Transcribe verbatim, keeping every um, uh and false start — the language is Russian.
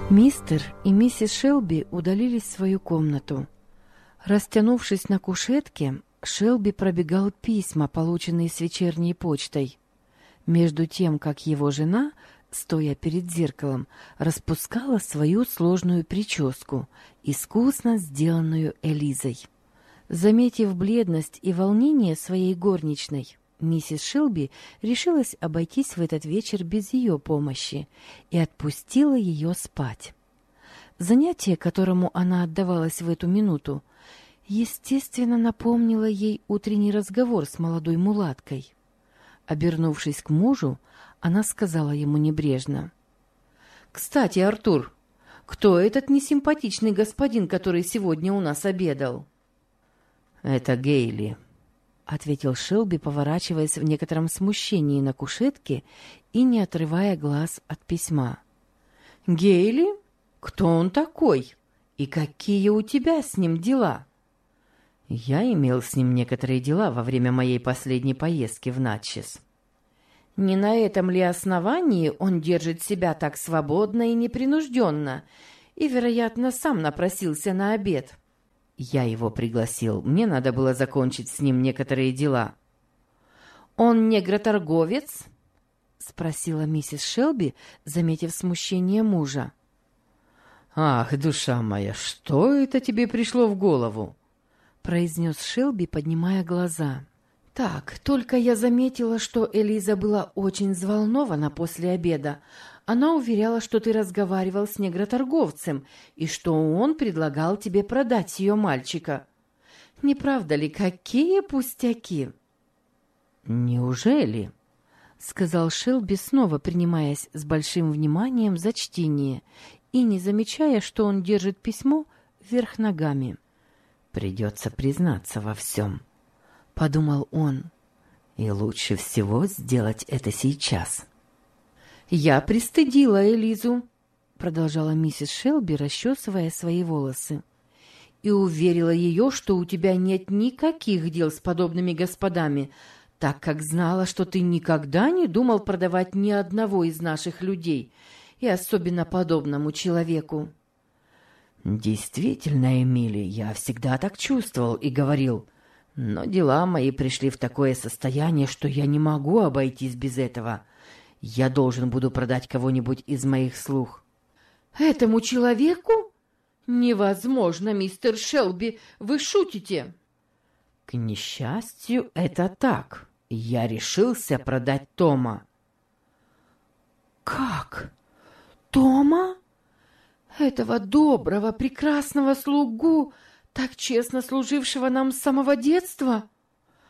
Мистер и миссис Шелби удалились в свою комнату. Растянувшись на кушетке, Шелби пробегал письма, полученные с вечерней почтой, между тем, как его жена, стоя перед зеркалом, распускала свою сложную прическу, искусно сделанную Элизой. Заметив бледность и волнение своей горничной, миссис Шелби решилась обойтись в этот вечер без ее помощи и отпустила ее спать. Занятие, которому она отдавалась в эту минуту, естественно, напомнило ей утренний разговор с молодой мулаткой. Обернувшись к мужу, она сказала ему небрежно: «Кстати, Артур, кто этот несимпатичный господин, который сегодня у нас обедал?» «Это Гейли», — ответил Шелби, поворачиваясь в некотором смущении на кушетке и не отрывая глаз от письма. «Гейли? Кто он такой? И какие у тебя с ним дела?» «Я имел с ним некоторые дела во время моей последней поездки в Натчес». «Не на этом ли основании он держит себя так свободно и непринужденно, и, вероятно, сам напросился на обед?» «Я его пригласил. Мне надо было закончить с ним некоторые дела». «Он негроторговец?» — спросила миссис Шелби, заметив смущение мужа. «Ах, душа моя, что это тебе пришло в голову?» — произнес Шелби, поднимая глаза. «Так, только я заметила, что Элиза была очень взволнована после обеда. Она уверяла, что ты разговаривал с негроторговцем и что он предлагал тебе продать ее мальчика. Не правда ли, какие пустяки?» «Неужели?» — сказал Шелби, снова принимаясь с большим вниманием за чтение и не замечая, что он держит письмо вверх ногами. «Придется признаться во всем», — подумал он. «И лучше всего сделать это сейчас». «Я пристыдила Элизу», — продолжала миссис Шелби, расчесывая свои волосы, «и уверила ее, что у тебя нет никаких дел с подобными господами, так как знала, что ты никогда не думал продавать ни одного из наших людей, и особенно подобному человеку». «Действительно, Эмили, я всегда так чувствовал и говорил, но дела мои пришли в такое состояние, что я не могу обойтись без этого. Я должен буду продать кого-нибудь из моих слуг». «Этому человеку? Невозможно, мистер Шелби, вы шутите!» «К несчастью, это так. Я решился продать Тома». «Как? Тома? Этого доброго, прекрасного слугу, так честно служившего нам с самого детства?»